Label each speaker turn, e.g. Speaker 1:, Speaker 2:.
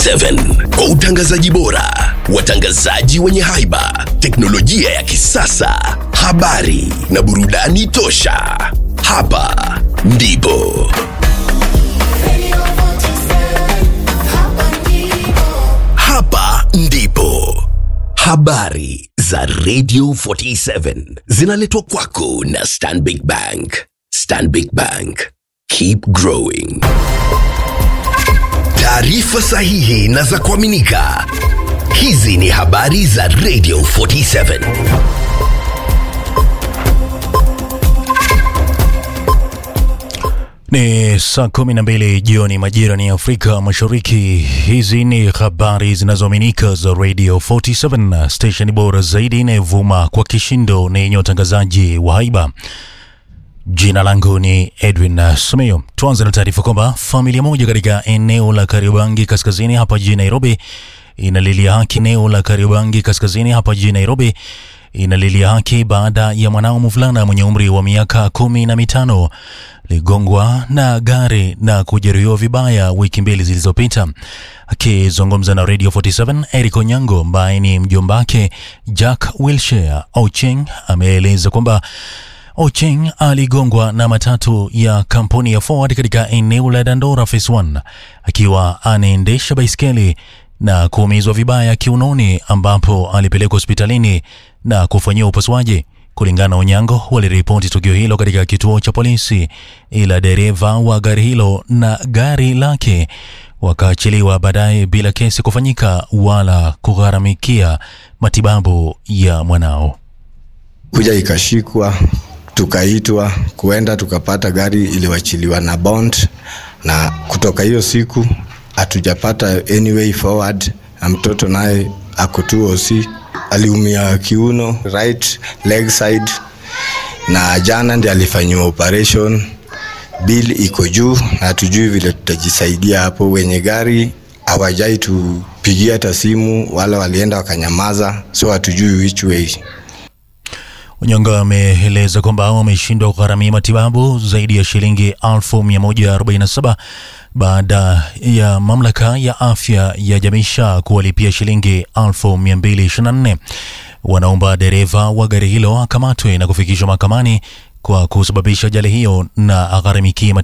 Speaker 1: 47 kwa utangazaji bora, watangazaji wenye haiba, teknolojia ya kisasa, habari na burudani tosha. Hapa ndipo habari za Radio 47 zinaletwa kwako na Stanbic Bank. Stanbic Bank, keep growing. Taarifa sahihi na za kuaminika. Hizi ni habari za Radio 47.
Speaker 2: Ni saa 12 jioni majira ni Afrika Mashariki. Hizi ni habari zinazoaminika za Radio 47, station bora zaidi inayovuma kwa kishindo na yenye utangazaji wa haiba. Jina langu ni Edwin Sumeo. Tuanze na taarifa kwamba familia moja katika eneo la Kariobangi kaskazini hapa jijini Nairobi inalilia haki. Eneo la Kariobangi kaskazini hapa jijini Nairobi inalilia haki baada ya mwanao mvulana mwenye umri wa miaka 15 ligongwa na gari na kujeruhiwa vibaya wiki mbili zilizopita. Akizungumza na Radio 47, Eric Onyango ambaye ni mjombake Jack Wilshire Ocheng ameeleza kwamba Ocheng aligongwa na matatu ya kampuni ya Ford katika eneo la Dandora Phase 1 akiwa anaendesha baiskeli na kuumizwa vibaya kiunoni, ambapo alipelekwa hospitalini na kufanyiwa upasuaji. Kulingana na Onyango, waliripoti tukio hilo katika kituo cha polisi, ila dereva wa gari hilo na gari lake wakaachiliwa baadaye bila kesi kufanyika wala kugharamikia matibabu ya mwanao.
Speaker 3: Kuja ikashikwa, tukaitwa kuenda, tukapata gari iliwachiliwa na bond, na kutoka hiyo siku hatujapata any way forward. Na mtoto naye ako 2OC, aliumia kiuno, right leg side, na jana ndiye alifanywa operation. Bill iko juu na tujui vile tutajisaidia hapo. Wenye gari hawajai tupigia hata simu, wala walienda wakanyamaza, so hatujui which way.
Speaker 2: Onyango ameeleza kwamba wameshindwa kugharamia matibabu zaidi ya shilingi 1147 baada ya mamlaka ya afya ya Jamisha kuwalipia shilingi 1224. Wanaomba dereva wa gari hilo akamatwe na kufikishwa mahakamani kwa kusababisha ajali hiyo na agharamikie